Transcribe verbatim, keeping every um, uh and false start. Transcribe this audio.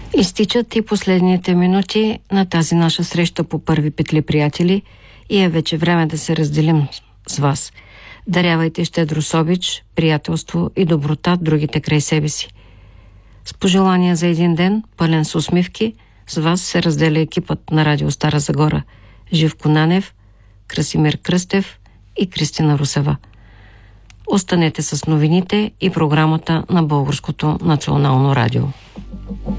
Изтичат и последните минути на тази наша среща по Първи петли, приятели, и е вече време да се разделим с вас. Дарявайте щедро с обич, приятелство и доброта другите край себе си. С пожелания за един ден, пълен с усмивки, с вас се разделя екипът на Радио Стара Загора: Живко Нанев, Красимир Кръстев и Кристина Русева. Останете с новините и програмата на Българското национално радио.